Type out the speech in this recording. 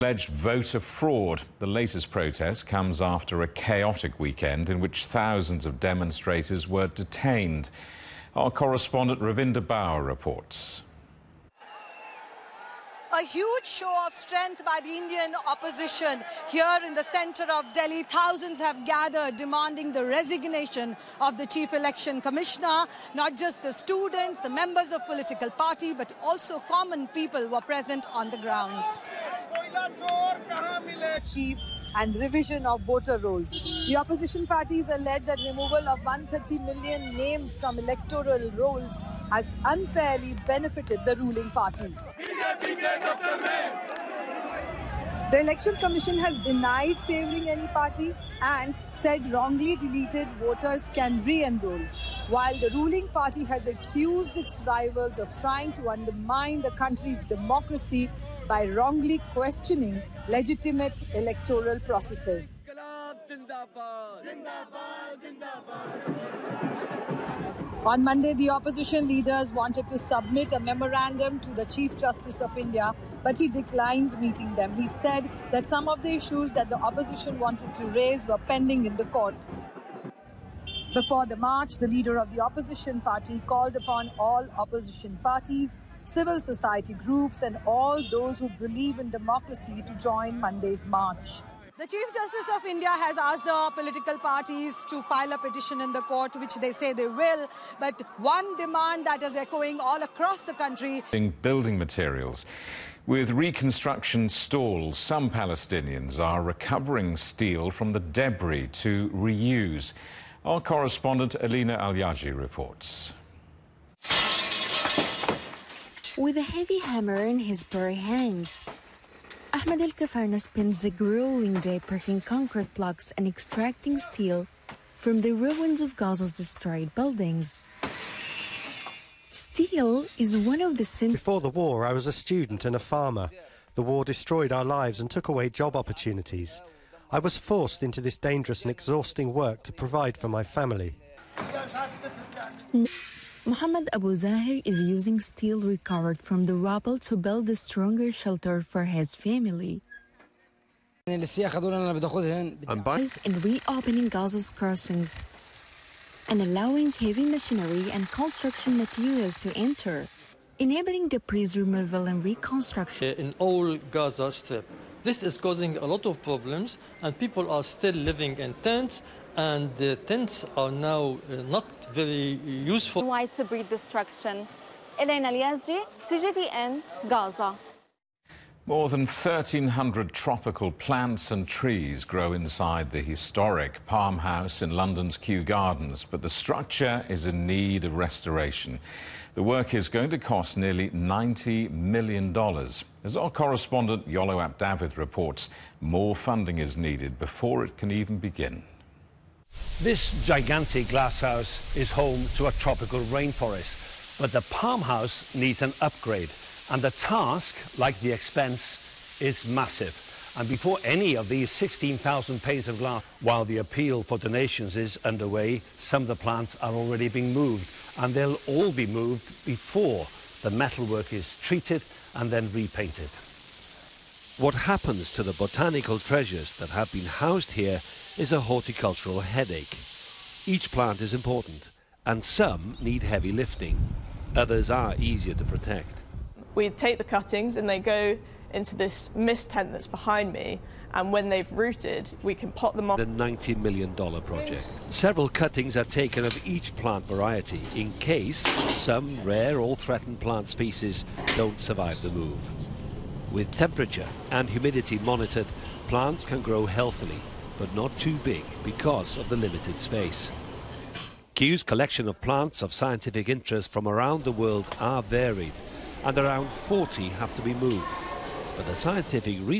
Alleged voter fraud. The latest protest comes after a chaotic weekend in which thousands of demonstrators were detained. Our correspondent Ravinder Bauer reports. A huge show of strength by the Indian opposition. Here in the centre of Delhi, thousands have gathered demanding the resignation of the Chief Election Commissioner. Not just the students, the members of political party, but also common people were present on the ground. Chief and revision of voter rolls. The opposition parties allege that removal of 130 million names from electoral rolls has unfairly benefited the ruling party. The Election Commission has denied favouring any party and said wrongly deleted voters can re-enroll, while the ruling party has accused its rivals of trying to undermine the country's democracy by wrongly questioning legitimate electoral processes. On Monday, the opposition leaders wanted to submit a memorandum to the Chief Justice of India, but he declined meeting them. He said that some of the issues that the opposition wanted to raise were pending in the court. Before the march, the leader of the opposition party called upon all opposition parties, civil society groups and all those who believe in democracy to join Monday's march. The Chief Justice of India has asked the political parties to file a petition in the court, which they say they will. But one demand that is echoing all across the country. Building materials. With reconstruction stalls, some Palestinians are recovering steel from the debris to reuse. Our correspondent Alina Al-Yaji reports. With a heavy hammer in his bare hands, Ahmed Al-Kafarna spends a grueling day breaking concrete blocks and extracting steel from the ruins of Gaza's destroyed buildings. Steel is one of the Before the war, I was a student and a farmer. The war destroyed our lives and took away job opportunities. I was forced into this dangerous and exhausting work to provide for my family. Muhammad Abu Zahir is using steel recovered from the rubble to build a stronger shelter for his family. I'm In reopening Gaza's crossings and allowing heavy machinery and construction materials to enter, enabling debris removal and reconstruction. In all Gaza Strip, this is causing a lot of problems, and people are still living in tents. And the tents are now not very useful. Widespread destruction. Elena Al-Yazji, CGTN, Gaza. More than 1,300 tropical plants and trees grow inside the historic Palm House in London's Kew Gardens, but the structure is in need of restoration. The work is going to cost nearly $90 million. As our correspondent Yolo Abdavid reports, more funding is needed before it can even begin. This gigantic glass house is home to a tropical rainforest, but the Palm House needs an upgrade, and the task, like the expense, is massive. And before any of these 16,000 panes of glass, while the appeal for donations is underway, some of the plants are already being moved, and they'll all be moved before the metalwork is treated and then repainted. What happens to the botanical treasures that have been housed here is a horticultural headache. Each plant is important, and some need heavy lifting. Others are easier to protect. We take the cuttings and they go into this mist tent that's behind me, and when they've rooted, we can pot them off. The $90 million project. Several cuttings are taken of each plant variety in case some rare or threatened plant species don't survive the move. With temperature and humidity monitored, plants can grow healthily, but not too big because of the limited space. Kew's collection of plants of scientific interest from around the world are varied, and around 40 have to be moved. But the scientific research